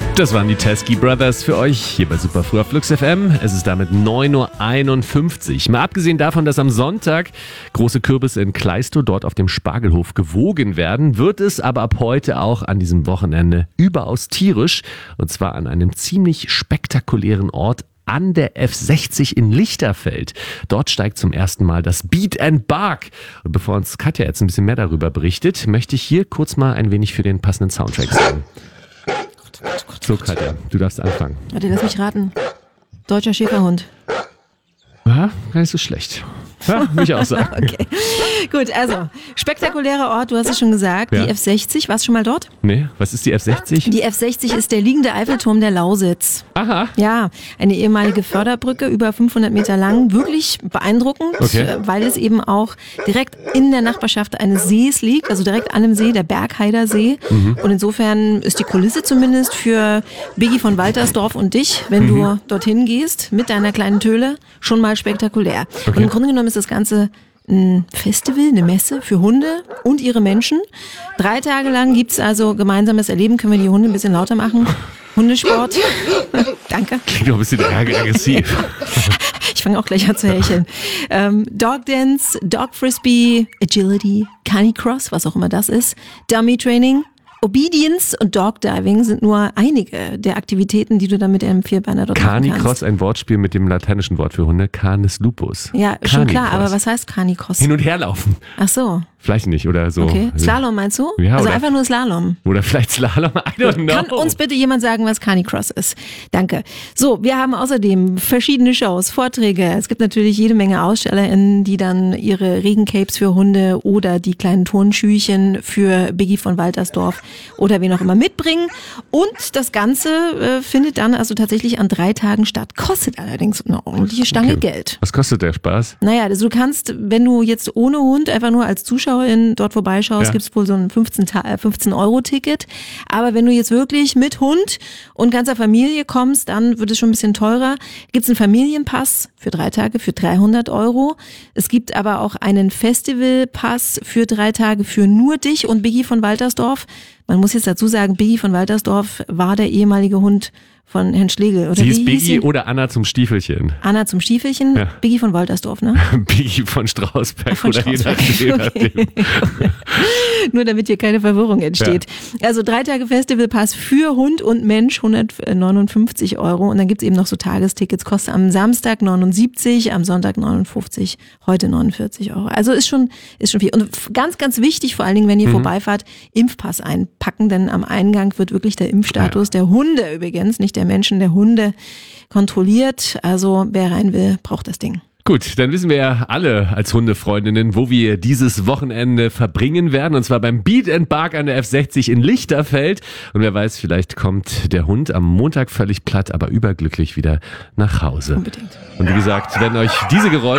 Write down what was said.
Das waren die Teskey Brothers für euch hier bei Superfrüh auf Flux FM. Es ist damit 9.51 Uhr. Mal abgesehen davon, dass am Sonntag große Kürbisse in Kleistow dort auf dem Spargelhof gewogen werden, wird es aber ab heute auch an diesem Wochenende überaus tierisch. Und zwar an einem ziemlich spektakulären Ort an der F60 in Lichterfeld. Dort steigt zum ersten Mal das Beat and Bark. Und bevor uns Katja jetzt ein bisschen mehr darüber berichtet, möchte ich hier kurz mal ein wenig für den passenden Soundtrack sagen. So, Katja, du darfst anfangen. Warte, lass mich raten. Deutscher Schäferhund. Ja, gar nicht so schlecht. Ja, würde ich auch sagen. Okay, gut, also spektakulärer Ort, du hast es schon gesagt, Ja. die F60, warst du schon mal dort? Nee, was ist die F60? Die F60 ist der liegende Eiffelturm der Lausitz. Aha. Ja, eine ehemalige Förderbrücke, über 500 Meter lang, wirklich beeindruckend, Okay. weil es eben auch direkt in der Nachbarschaft eines Sees liegt, also direkt an dem See, der Bergheider See. Und insofern ist die Kulisse zumindest für Biggie von Waltersdorf und dich, wenn du dorthin gehst mit deiner kleinen Töle, schon mal spektakulär. Und im Grunde genommen ist das Ganze ein Festival, eine Messe für Hunde und ihre Menschen. 3 Tage lang gibt's also gemeinsames Erleben. Können wir die Hunde ein bisschen lauter machen? Hundesport. Danke. Klingt doch ein bisschen aggressiv. Ich fange auch gleich an zu hecheln. Dog Dance, Dog Frisbee, Agility, Canicross, was auch immer das ist, Dummy Training, Obedience und Dog Diving sind nur einige der Aktivitäten, die du dann mit einem Vierbeiner dort machen kannst. Canicross, ein Wortspiel mit dem lateinischen Wort für Hunde, Canis lupus. Ja, schon klar, Canicross. aber was heißt Canicross? Hin und her laufen. Ach so, Vielleicht nicht, oder so. okay. Slalom meinst du? Ja, also oder- einfach nur Slalom. Oder vielleicht Slalom, I don't know. Kann uns bitte jemand sagen, was Canicross ist? Danke. So, wir haben außerdem verschiedene Shows, Vorträge. Es gibt natürlich jede Menge AusstellerInnen, die dann ihre Regencapes für Hunde oder die kleinen Turnschüchen für Biggie von Waltersdorf oder wen auch immer mitbringen. Und das Ganze findet dann also tatsächlich an 3 Tagen statt. Kostet allerdings eine ordentliche Stange Geld. Was kostet der Spaß? Naja, also du kannst, wenn du jetzt ohne Hund einfach nur als Zuschauerin dort vorbeischaust, Ja. gibt's wohl so ein 15-Euro-Ticket. Aber wenn du jetzt wirklich mit Hund und ganzer Familie kommst, dann wird es schon ein bisschen teurer. Gibt's einen Familienpass für 3 Tage für 300 Euro. Es gibt aber auch einen Festivalpass für 3 Tage für nur dich und Biggie von Waltersdorf. Man muss jetzt dazu sagen, Biggie von Waltersdorf war der ehemalige Hund von Herrn Schlegel. Oder Sie wie hieß hieß Biggie sie? oder Anna zum Stiefelchen? Anna zum Stiefelchen, Ja. Biggie von Waltersdorf, ne? Biggie von Strausberg Von oder Strausberg. je nachdem. Nur damit hier keine Verwirrung entsteht. Also 3 Tage Festivalpass für Hund und Mensch, 159 Euro. Und dann gibt's eben noch so Tagestickets, kostet am Samstag 79, am Sonntag 59, heute 49 Euro. Also ist schon viel. Und ganz, ganz wichtig, vor allen Dingen, wenn ihr vorbeifahrt, Impfpass einpacken, denn am Eingang wird wirklich der Impfstatus der Hunde übrigens, nicht der Menschen, der Hunde kontrolliert. Also wer rein will, braucht das Ding. Gut, dann wissen wir ja alle als Hundefreundinnen, wo wir dieses Wochenende verbringen werden. Und zwar beim Beat and Bark an der F60 in Lichterfeld. Und wer weiß, vielleicht kommt der Hund am Montag völlig platt, aber überglücklich wieder nach Hause. Unbedingt. Und wie gesagt, wenn euch diese Geräusche